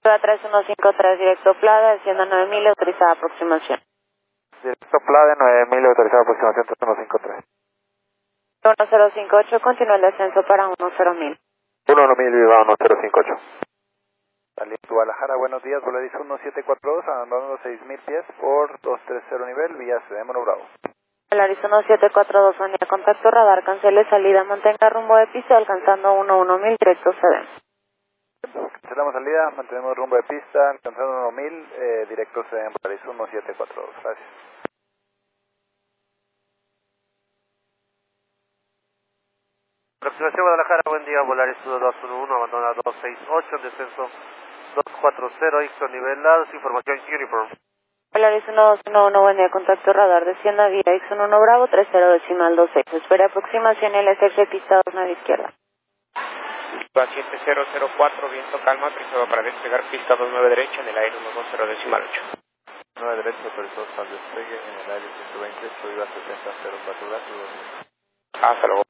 3153 directo Plada, descienda 9000, autorizada aproximación. Directo Plada 9000, autorizada aproximación 3153. 1058, continúa el descenso para 10000. 11000, viva 1058. Saliendo Guadalajara, buenos días, Volaris 1742, abandonando 6000 pies por 230 nivel, vía Sedémono Bravo. Volaris 1742, buen día, contacto radar, cancele salida, mantenga rumbo de pista, alcanzando 11000, directo Sedémono. Cancelamos salida, mantenemos rumbo de pista, alcanzando 1000, directo Sedémono, Volaris 1742, gracias. Aproximación Guadalajara, buen día, Volaris 1211, abandona 268, descenso 240, Ixo nivelado, información Uniform. Volaris 1211, buen día, contacto radar, descienda vía X11 Bravo, 30.26, espere aproximación LSX de pista 29 izquierda. 7004, viento calma, autorizado para despegar pista 29 derecha en el aire 120.8. 9 derecha, autorizado para despegue en el aire 120, subida 70, 04 grados, 2000. Hasta luego.